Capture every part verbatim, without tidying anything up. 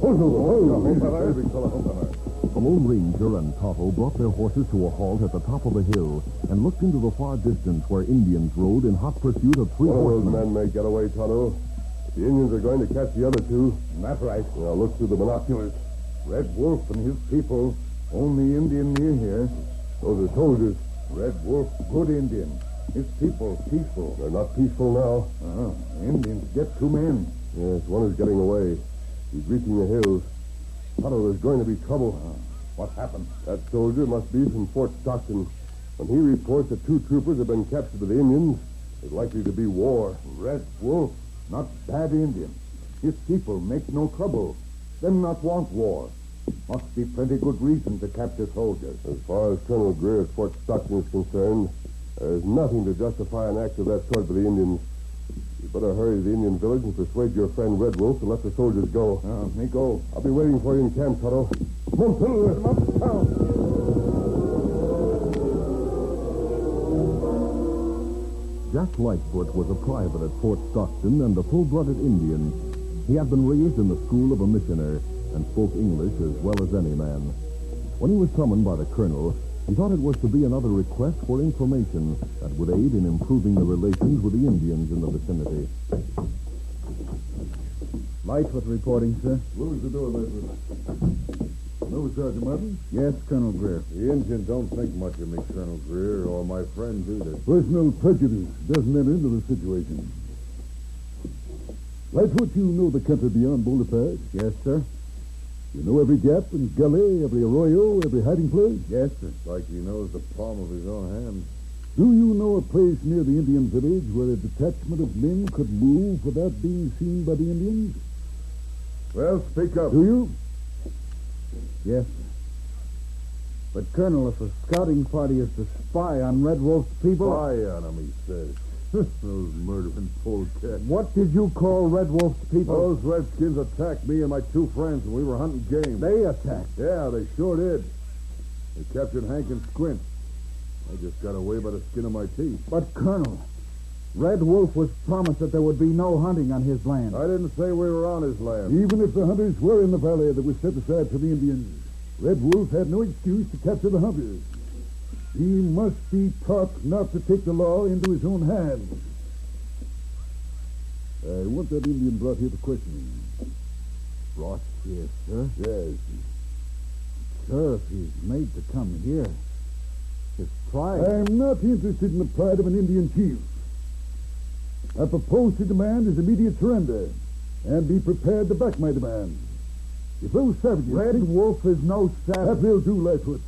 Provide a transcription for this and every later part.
The Lone Ranger and Tonto brought their horses to a halt at the top of a hill and looked into the far distance where Indians rode in hot pursuit of three One of those horsemen. men may get away, Tonto. The Indians are going to catch the other two. That's right. Now look through the binoculars. Red Wolf and his people, only Indian near here. Those are soldiers. Red Wolf, good Indian. His people, peaceful. They're not peaceful now. Uh-huh. Indians get two men. Yes, one is getting away. He's reaching the hills. Tonto, there's going to be trouble. Uh, what happened? That soldier must be from Fort Stockton. When he reports that two troopers have been captured by the Indians, there's likely to be war. Red Wolf, not bad Indian. His people make no trouble. Them not want war. Must be plenty good reason to capture soldiers. As far as Colonel Greer at Fort Stockton is concerned, there's nothing to justify an act of that sort by the Indians. You better hurry to the Indian village and persuade your friend Red Wolf to let the soldiers go. Uh, me go. I'll be waiting for you in camp, Tonto. Come on, Silver. Come on, Jack Lightfoot was a private at Fort Stockton and a full-blooded Indian. He had been raised in the school of a missioner and spoke English as well as any man. When he was summoned by the colonel, he thought it was to be another request for information that would aid in improving the relations with the Indians in the vicinity. Lightfoot reporting, sir. Close the door, Lightfoot. No, Sergeant Martin. Yes, Colonel Greer. The Indians don't think much of me, Colonel Greer, or my friends either. Personal prejudice doesn't enter into the situation. Lightfoot, you know the country beyond Boulder Pass. Yes, sir. You know every gap and gully, every arroyo, every hiding place? Yes, sir. Like he knows the palm of his own hand. Do you know a place near the Indian village where a detachment of men could move without being seen by the Indians? Well, speak up. Do you? Yes, sir. But, Colonel, if a scouting party is to spy on Red Wolf's people... Spy on him, he says. Those murdering polecats. What did you call Red Wolf's people? Those redskins attacked me and my two friends when we were hunting game. They attacked. Yeah, they sure did. They captured Hank and Squint. I just got away by the skin of my teeth. But, Colonel, Red Wolf was promised that there would be no hunting on his land. I didn't say we were on his land. Even if the hunters were in the valley that was set aside for the Indians, Red Wolf had no excuse to capture the hunters. He must be taught not to take the law into his own hands. I want that Indian brought here for questioning. Brought here, sir? Yes. Sir, if he's made to come here, his pride... I'm not interested in the pride of an Indian chief. I propose to demand his immediate surrender and be prepared to back my demand. If those savages... Red think... Wolf is no savage. That will do, Lightfoot.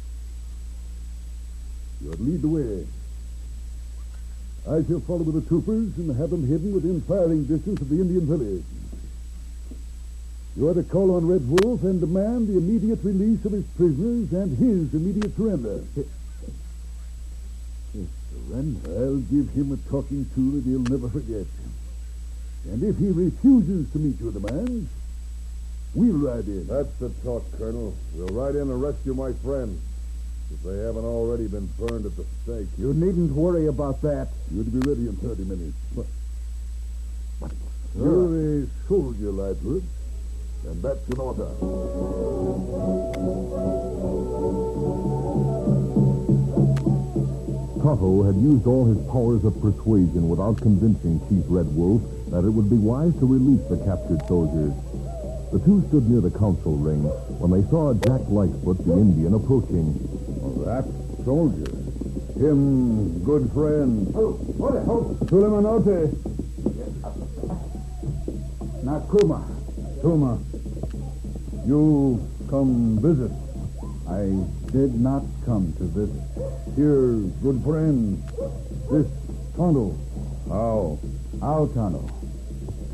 You'll lead the way. I shall follow with the troopers and have them hidden within firing distance of the Indian village. You are to call on Red Wolf and demand the immediate release of his prisoners and his immediate surrender. His surrender? I'll give him a talking to that he'll never forget. And if he refuses to meet your demands, we'll ride in. That's the talk, Colonel. We'll ride in and rescue my friends. If they haven't already been burned at the stake. You needn't worry about that. You're to be ready in thirty minutes. But, but sir... You're a soldier, Lightfoot. And that's an order. Tonto had used all his powers of persuasion without convincing Chief Red Wolf that it would be wise to release the captured soldiers. The two stood near the council ring when they saw Jack Lightfoot, the Indian, approaching. Oh, that soldier. Him, good friend. Oh, what a hope. Sulemanote. Nakuma. Tuma. You come visit. I did not come to visit. Here, good friend. This Tonto. How? How, Tonto?